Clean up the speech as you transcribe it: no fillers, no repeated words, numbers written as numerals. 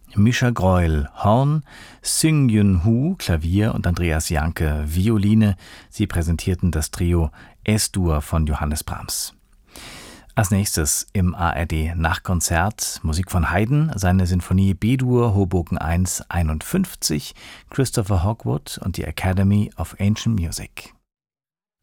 Mischa Greuel, Horn, Seung-Yun Hu, Klavier und Andreas Janke, Violine. Sie präsentierten das Trio Es-Dur von Johannes Brahms. Als nächstes im ARD-Nachkonzert Musik von Haydn, seine Sinfonie B-Dur, Hoboken 1 51, Christopher Hogwood und die Academy of Ancient Music.